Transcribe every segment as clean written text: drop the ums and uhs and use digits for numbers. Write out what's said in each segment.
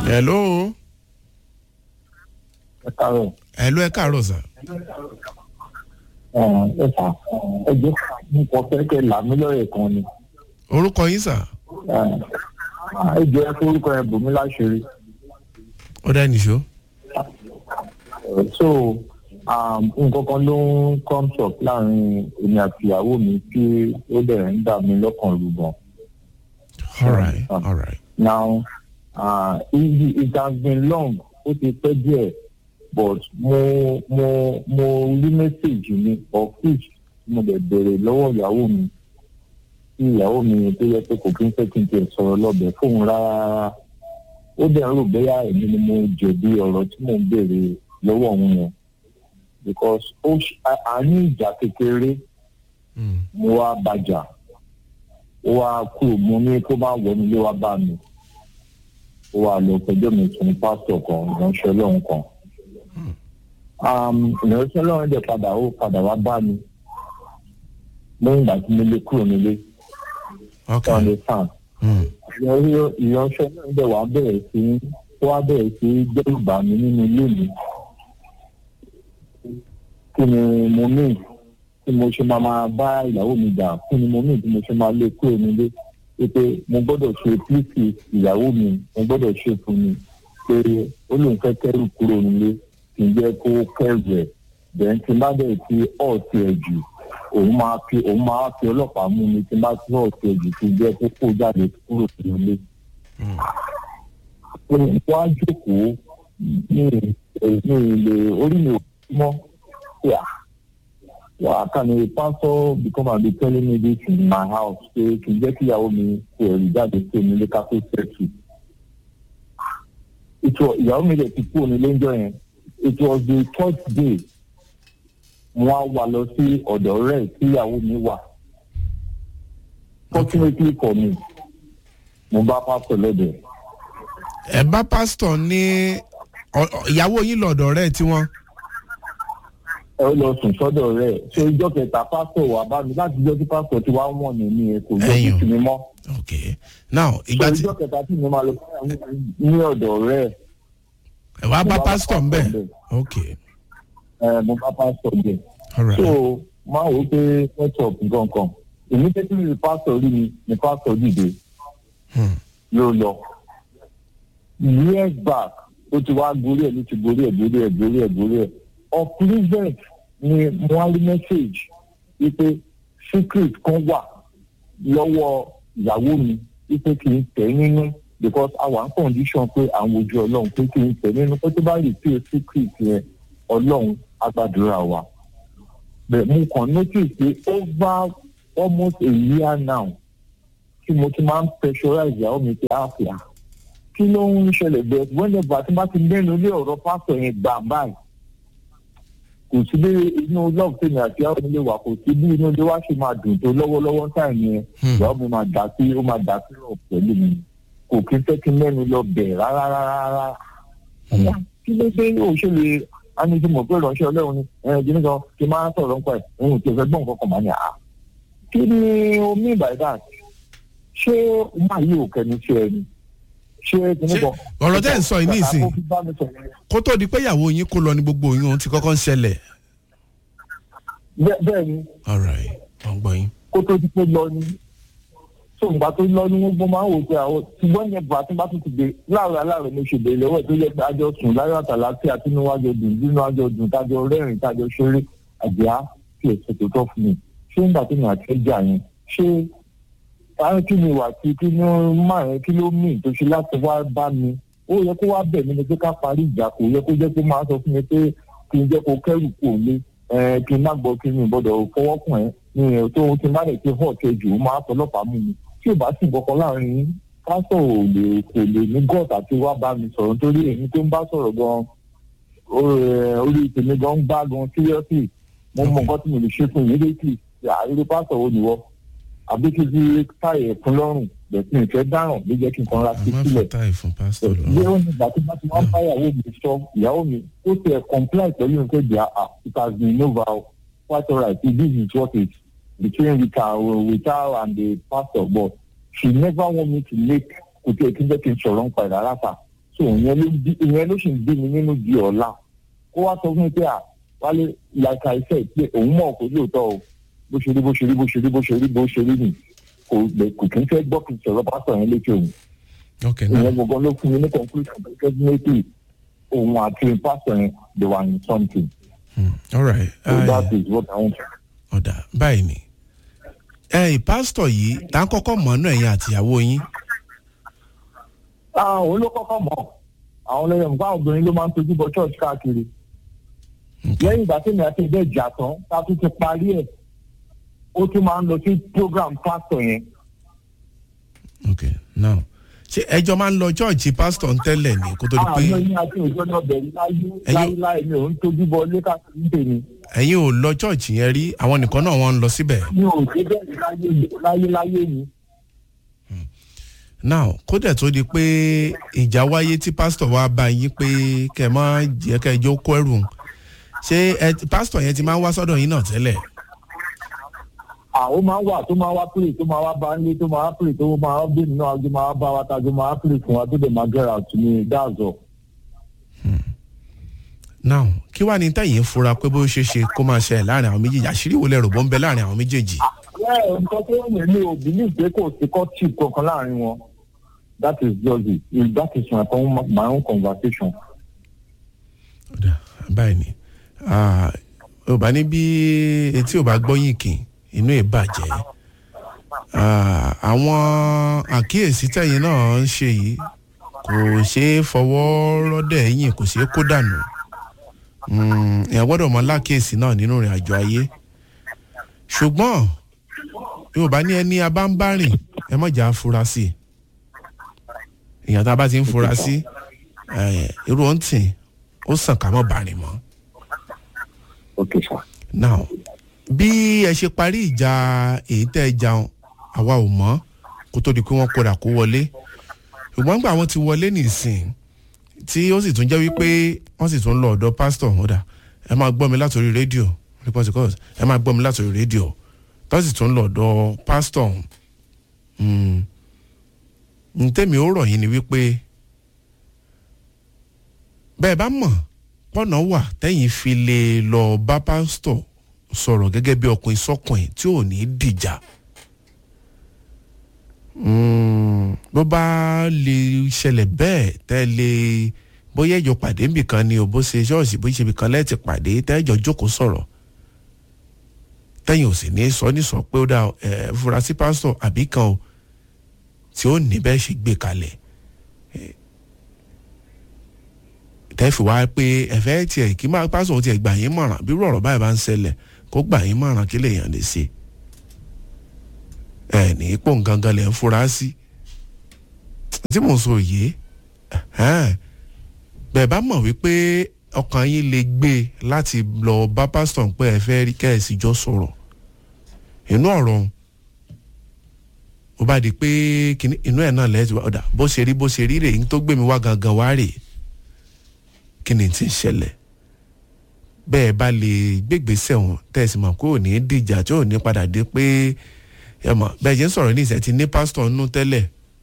hello. hello ẹ káàárọ̀ sà. ẹ jẹ́ nǹkan fẹ́kẹ̀ làmílọ́yẹ̀ kan ni. orúkọ yín sà. ẹ jẹ́ orúkọ ẹ bòmí láṣìírí. ó dá nìṣó. so nǹkan kan ló ń come up láàrin èmi àti ìyàwó mi tí ó dẹ̀ ń dà mí lọ́kàn rú gan. all right. now it has been long ó ti pẹ́ díẹ̀ but mo rí message mi of which mo dẹ̀ bẹ̀rẹ̀ lọ́wọ́ ìyàwó mi tí ìyàwó mi tó yẹ pé kò kí n fẹ́ kí n tiẹ̀ sọ̀rọ̀ lọ́bẹ̀ fóun rárá ó dẹ̀ ń rò bóyá èmi ni mo jẹ̀bi ọ̀rọ̀ tí mò ń béèrè lọ́wọ́ òun yẹn because a ní ìjà kékeré mo wá bàjà ó wá kúrò mo ní kó má wọ nílé wá bá mi ó wá lọ pẹjọ́ mi fún pásítọ̀ kan ìránṣẹ́ Ọlọ́run kan ìránṣẹ́ Ọlọ́run dẹ̀ padà wá bá mi lẹ́yìn ìgbà tí mo lè kúrò nílé on the fan ìránṣẹ́ Ọlọ́run dẹ̀ wá bẹ̀rẹ̀ sí gbẹ́rù bà mí nínú ilé mi kí ni mo ní tí mo ṣe máa bá ìyàwó mi jà kí ni mo ní tí mo ṣe máa lé kúrò nílé pé mo gbọ́dọ̀ ṣe píìsì ìyàwó mi mo gbọ́dọ̀ ṣe fún mi pé ó lóun fẹ́ kẹ́rù kúrò nílé kì í jẹ́ kó kẹ́rù ẹ̀ bẹ́ẹ̀ tí n bá bẹ̀rẹ̀ sí ọ̀ọ̀tì ẹ̀ jù òun máa fi ọlọ́pàá mú mi tí n bá ti ọ̀ọ̀tì ẹ̀ jù kì í jẹ́ kó kó jáde kúrò nílé. wọ́n á jókòó ní ilé orí mi ò mọ́ How can a pastor become and be telling me this in my house? Say, kì í jẹ́ kí ìyàwó mi kò ẹ̀rí jáde sí mi lé káfí sẹ́ẹ̀tì. Ìyàwó mi lè ti kú onílé ńjọ́ yẹn. It was the third day. Wọ́n á wà lọ sí ọ̀dọ̀ rẹ̀ tí ìyàwó mi wà. Fortunately for me, mo bá pásítọ̀ lọ́dọ̀. Ẹ bá pásítọ̀ ní ìyàwó yín lọ́dọ̀ rẹ̀ tí wọ́n. Ẹ ó lọ sùn sọ́dọ̀ rẹ̀ ṣé ìjọ kẹta pásítọ̀ wà bá mi láti jọ́ tí pásítọ̀ ti wá wọ̀n ní ẹ kò yọ kí mi mọ́. Okay. Now ìgbà tí ìjọ kẹta tí mo máa lọ ní ọ̀dọ̀ rẹ̀. Ẹ wá bá pásítọ̀ ń bẹ̀. Okay. Mo bá pásítọ̀ bẹ̀. Alright. So máa wò ó pé network nǹkan èmi tẹ́tí ní pásítọ̀ rí mi ní pásítọ̀ dìde ló lọ. Years back ó ti wá gorí ẹ̀ ló ti gorí ẹ̀. Of present ni mo wá rí message wípé secret kan wà lọ́wọ́ ìyàwó mi wípé kì í tẹ̀ nínú because our condition pé àwọn ojú Ọlọ́run pé kì í tẹ̀ nínú pé tó bá rí pé secret yẹn Ọlọ́run á gbàdúrà wa. But mo kàn notice pé over almost a year now tí mo ti máa ń pressurize ìyàwó mi pé àfíà kí ló ń ṣẹlẹ̀ bẹ́ẹ̀ whenever tí bá ti lẹ́nu lé ọ̀rọ̀ pásítọ̀ yẹn gbà báyìí. Kò sí bí inú love tèmi àti àwọn ilé wa kò sí bí inú ilé wa ṣe máa dùn tó lọ́wọ́lọ́wọ́ táìmù yẹn ìyàwó mi máa dà sí rọ̀ pẹ̀lú mi kò kí n fẹ́ kí mẹ́nu lọ bẹ̀ rárá. Kí ló dé òṣèlè anìjí mọ̀ pé ìránṣẹ́ Ọlọ́run ni ẹ̀ẹ́dínní kan kí n máa sọ̀rọ̀ nípa ẹ̀ òun kì í fẹ́ gbọ́n nǹkan kan máa ní àá. Kí ni o mean by that? Ṣé o máa yí òkè ní ṣe ẹni? Ọ̀rọ̀ tẹ́ ń sọ yìí nísìn kó tó di pé ìyàwó yín kó lọ ní gbogbo yín ti kọ́kọ́ ń ṣẹlẹ̀. Bẹ́ẹ̀ ni. All right, wọ́n gbọ́ yín. Kó tó di pé lọ ní tó ìgbà tó lọ ní wọ́n máa ń wò pé àwọn ṣùgbọ́n yẹn bá tí bá tún ti dé láàárọ̀ mo ṣe bèèrè lọ́wọ́ tó yẹ pé àjọ sùn láyọ̀ àtàlà tí àtinú wájọ dùn nínú àjọ dùn tájọ rẹ́rìn tájọ ṣeré àjẹ́ fi ẹ̀sẹ̀ tó tọ́ fún mi ṣé nígbà tí mi àti ẹja yẹn ṣé àwọn kí ni wà tí kí ni máa yẹn kí ló mì tó ṣe láti wá bá mi ó yẹ kó wá bẹ̀ mí ni pé ká parí ìjà kò yẹ kó jẹ́ pé máa sọ fún mi pé kí n jẹ́ kó kẹ́rù kò lé kí n má gbọ́ kí n gbọ́dọ̀ fọwọ́kùn ẹ̀ ní ẹ̀ tó ti má lè ti hàn kejì ó máa fọlọ́pàá mú mi tí ò bá sì gbọ́kàn láàrin yín pásítọ̀ kò lè ní gọ́ọ̀tà àti wá bá mi sọ̀rọ̀ nítorí èmi tó ń bá sọ̀rọ̀ gan orí tèmi gan ń bá gan síríọ́sì mo mọ nǹkan tí mo lè ṣe fún ìyẹ́dẹ́kì àìrí pásítọ̀ wo nìwọ àbí kí n táyẹ̀ fún lọ́rùn bẹ̀sìn ìfẹ́ dáràn ló jẹ́ kí n kan ra sí sílẹ̀. Bí ó ní ìgbà tí wọ́n ti wá bá ìyàwó mi sọ ìyàwó mi ó ti ẹ̀ comply pẹ̀lú nǹkan ìjà it has been over quite alright this is what it between her and the pastor but she never want me to make kò tí ẹ kí n jẹ́ kí n sọ̀rọ̀ ń pa ìrà ráta so ìyẹn ló sì ń bí mi nínú di ọ̀la kó wá sọ fún mi pé Wálé like I said pé òun mọ̀ kó lóòótọ́ o bó ṣe rí nì kò kí n fẹ́ gbọ́ kí n sọ̀rọ̀ pásítọ̀ yẹn létí òun. ìyẹn gbọ̀ngàn ló fún mi ní conclusion pé definitely òun àti pásítọ̀ yẹn they were in something. All right. So that is what I want to say. Ọ̀dà báyìí ni pásítọ̀ yìí tá a kọ́kọ́ mọ̀ ọ́nà ẹ̀yìn àtìyàwó yín. Òun ló kọ́kọ́ mọ̀ àwọn ọlọ́yọ̀ nǹkan obìnrin ló máa ń tojú bọ church káàkiri. Lẹ́yìn ìgbà tí mi àti ìbẹ́ ìjà tán tá a tún ti parí ẹ̀ ó tún máa ń lọ sí program pásítọ̀ yẹn. Okay, now ṣé ẹjọ́ máa ń lọ chọ́ọ̀chì pásítọ̀ ń tẹ́lẹ̀ ní kó tó di pé. àwọn ẹ̀yin àti ìjọ náà bẹ̀rẹ̀ láyé mi ò ń tójú bọ ilé káàkiri ń tèmi. ẹ̀yin ò lọ chọ́ọ̀chì yẹn rí àwọn nìkan náà wọ́n ń lọ síbẹ̀. mi ò dé bẹ́ẹ̀ láyé mi. now kó dẹ̀ tó di pé ìjà wáyé tí pásítọ̀ wa bá yín pé kẹ́ ẹ má jẹ́ kẹ́ ẹ jó kó ẹrù ṣé pásítọ̀ yẹn ti máa ń wá sọ́dọ̀ yín náà tẹ́lẹ̀. Ó máa ń wà tó máa wá pèrè tó máa wá bá ń lé tó máa wá pèrè tó máa wá bí nínú àjọ máa wá bá wa tájọ máa wá pèrè fún wa tó dẹ̀ máa gẹ́ra tún ní dáàzọ. now kí wàá ní tẹ̀yìn fura pé bó ṣe ṣe kó máa ṣẹlẹ̀ láàrin àwọn méjèèjì àṣírí wo lẹ rò bó ń bẹ láàrin àwọn méjèèjì. nǹkan tó ń lè òbí ní ìgbé kò sí courtship kankan láàrin wọn that is just it that is my own conversation. báyìí ni ò bá ní bí etí ò bá gbọ́yìn kì inú ẹ̀ bàjẹ́ àwọn àkíyèsí tẹ̀yìn náà ń ṣe yìí kò ṣeé fọwọ́ rọ́dẹ̀ ẹ̀yìn kò ṣeé kó dànù èèyàn gbọ́dọ̀ mọ lákíyèsí náà nínú ìrìn àjò ayé ṣùgbọ́n Yorùbá ní ẹni abáńbárìn ẹ má jà fura sí èèyàn tá a bá ti ń fura sí irú ọ̀ǹtì ó sàn ká mọ́ bàrìn mọ́. Okay, sir. Now bí ẹ ṣe parí ìjà èyí tẹ́ ẹ jàun àwa ò mọ̀ kó tó di pé wọ́n padà kó wọlé ṣùgbọ́n nígbà wọ́n ti wọlé nìsín tí ó sì tún jẹ́ wípé wọ́n sì tún lọ ọ̀dọ̀ pásítọ̀ ọ̀dà ẹ máa gbọ́ mi látòrí rédíò ẹ máa gbọ́ mi látòrí rédíò tó sì tún lọ ọ̀dọ̀ pásítọ̀ ntẹ́mi ó rọ̀ yín ni wípé bẹ́ẹ̀ bá mọ̀ pọ́nà wà tẹ́yìn fi lè lọ bá pásítọ̀ sọ̀rọ̀ gẹ́gẹ́ bí ọkùnrin sọ́kùnrin tí ò ní dìjà bó bá lè ṣẹlẹ̀ bẹ́ẹ̀ tẹ́ lè bóyá ẹjọ́ pàdé nbìkan ni ò bó ṣe ṣọ́ọ̀ṣì bó ṣe nbìkan lẹ́ẹ̀tì pàdé tẹ́jọ́ jókòó sọ̀rọ̀ tẹ́yìn ò sì ní sọ ní sọ pé ó dá furasí pásítọ̀ àbí kan o tí ó ní bẹ́ẹ̀ ṣe gbé kalẹ̀ tẹ́fì wá pé ẹ̀fẹ́ tiẹ̀ kí máa pásítọ̀ tiẹ̀ gbà yín mọ̀ràn bí ọ̀rọ̀ báyìí bá ń ṣẹlẹ̀ kó gbà yín mọ̀ràn kí lèèyàn lè ṣe ní ipò gangan lè ń fura sí tí mò ń sọ yìí bẹ́ẹ̀ bá mọ̀ wípé ọkàn yín lè gbé láti lọ bá pásítọ̀ pé ẹ fẹ́ rí kẹ́ẹ̀sì jọ sọ̀rọ̀ inú ọ̀rọ̀ ó bá di pé inú ẹ̀ náà lẹ́ẹ̀tì ọ̀dà bó ṣe rí rèé tó gbé mi wá gangan wá rèé kí ni tí ń ṣẹlẹ̀ bẹ́ẹ̀ bá lè gbégbèsè wọn tẹ̀sí mọ̀ kó ò ní dìjà tí ò ní padà dé pé ẹ mọ̀ bẹ́ẹ̀ jẹ́ ń sọ̀rọ̀ ní ìṣẹ́ ti ní pásítọ̀ nínú tẹ́lẹ̀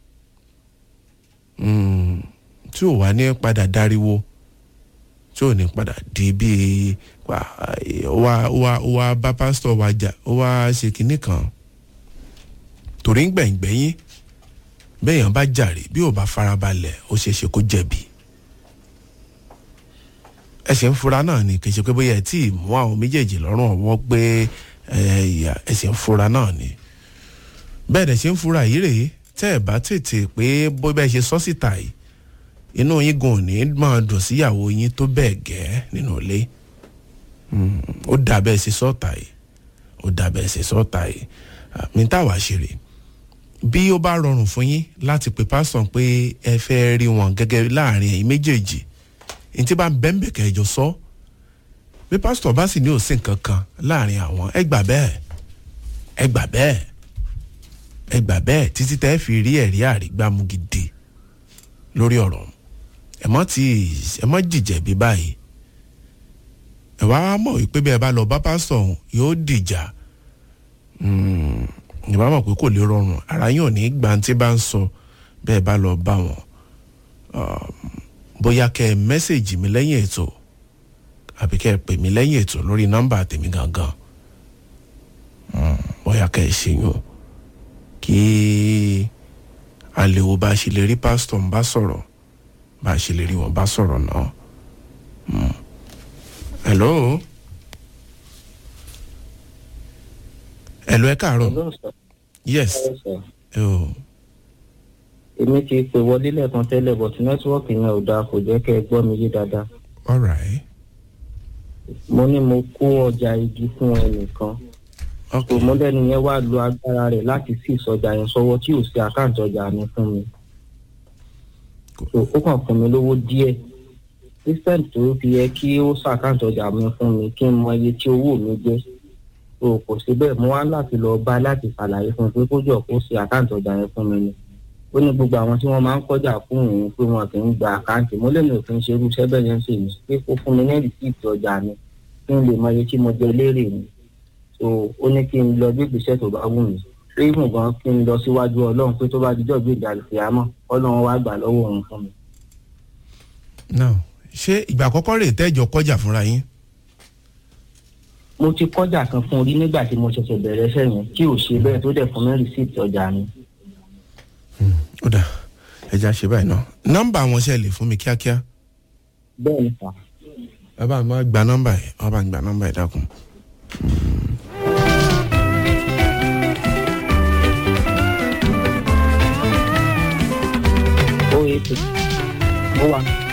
tí ò wá ní padà dáríwo tí ò ní padà di bíi ó wá bá pásítọ̀ wa jà ó wá ṣe kinní kan torí ń gbẹ̀yìngbẹ̀yìn bẹ́ẹ̀ yẹn bá jàre bí ò bá farabalẹ̀ ó ṣeé ṣe kó jẹ̀bi ẹ ṣe ń fura náà ni kì í ṣe pé bóyá ẹ tí ì mú àwọn méjèèjì lọ́rùn ọwọ́ pé ẹ ṣe ń fura náà ni bẹ́ẹ̀ dẹ̀ ṣe ń fura yìí rèé tẹ́ ẹ bá tètè pé bó bẹ́ẹ̀ ṣe sọ síta yìí inú yín gan ò ní máa dùn síyàwó yín tó bẹ́ẹ̀ gẹ́ nínú ilé ó dà bẹ́ẹ̀ ṣe sọ́ọ̀tà yìí mi táwa ṣe rèé bí ó bá rọrùn fún yín láti pè pásítọ̀ pé ẹ fẹ́ rí wọn gẹ́gẹ́ láàrin ẹ̀yin méjèèjì ntí bá ń bẹ́ńbẹ̀ kẹjọ sọ bí pásítọ̀ bá sì ní òsín kankan láàrin àwọn ẹ gbà bẹ́ẹ̀ títí tẹ́ fi rí ẹ̀rí àrígbámú gidi lórí ọ̀rọ̀ ẹ mọ́ jìjẹ́ bí báyìí ẹ wá mọ̀ wípé bí ẹ bá lọ bá pásítọ̀ yóò dìjà ẹ bá mọ̀ pé kò lè rọrùn ara yín ò ní gbà tí bá ń sọ bẹ́ẹ̀ bá lọ bá wọn bóyá kẹ́ ẹ mẹ́sẹ̀gì mi lẹ́yìn ètò àbí kẹ́ ẹ pè mí lẹ́yìn ètò lórí nọ́mbà tèmi gangan bóyá kẹ́ ẹ ṣe yún kí àlèwò bá ṣe lè rí pásítọ̀ ń bá sọ̀rọ̀ bá ṣe lè rí wọn bá sọ̀rọ̀ náà. Hello. Hello, ẹ káàárọ̀. Hello, sir. Yes. Hello, sir. Oh. Èmi ti pè wọlé lẹ́ẹ̀kan tẹ́lẹ̀ but nẹ́tíwọ́ọ̀kì yẹn ò dáa kò jẹ́ kẹ́ ẹ gbọ́ mi yé dáadáa. All right. Mo ní mo kó ọjà igi fún ẹnìkan. Okay. Mo lẹ́nu yẹn wá lo agbára rẹ̀ láti sí ìsọjà yẹn sọ́wọ́ tí ò sí àkáǹtì ọjà mi fún mi. Ó kàn fún mi lówó díẹ̀. System tó fi yẹ kí ó ṣàkáǹtì ọjà mi fún mi kí n mọ iye tí owó mi jẹ́. Kò sí bẹ́ẹ̀ mo wá láti lọ bá láti ṣàlàyé fún un pé kó jọ kó ṣe àkáǹtì ọjà yẹn fún mi ni. Ó ní gbogbo àwọn tí wọ́n máa ń kọjá fún òun pé wọn kì í gba àkáǹtì mo lẹ́nu òfin ṣe irú iṣẹ́ bẹ́ẹ̀ yẹn ṣe mí pé kó fún mi ní rìsíìtì ọjà mi kí n lè mọ iye tí mo jẹ lérè mi. So ó ní kí n lọ bí ìgbésẹ̀ tó bá wù mí pé ìmọ̀ gan kí n lọ síwájú Ọlọ́run pé tó bá dijọ́ gbé ìjà àlùfíàmọ́ Ọlọ́run wá gbà lọ́wọ́ òun fún mi. Now ṣé ìgbà àkọ́kọ́ rèé tẹ́jọ kọjá fúnra yín? Mo ti kọjá kan fún orí nígbà tí mo ṣẹ̀ṣẹ̀ bẹ̀rẹ̀ iṣẹ́ yẹn tí ò ṣe bẹ́ẹ̀ tó dẹ̀ fún mi rìsíìtì ọjà mi. Ó dà ẹja ṣe báyìí náà nọ́mbà wọn ṣe lè fún mi kíákíá. Bẹ́ẹ̀ ni sà. Bàbá mi máa gba nọ́mbà yìí bàbá mi gba nọ́mbà yìí dákun. Ó yẹ kí ó wà.